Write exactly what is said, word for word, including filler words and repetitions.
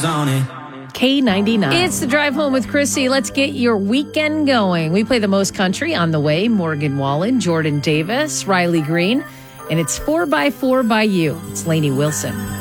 on it. K ninety-nine. It's the drive home with Chrissy. Let's get your weekend going. We play the most country on the way. Morgan Wallen, Jordan Davis, Riley Green, and it's four by four by you. It's Lainey Wilson.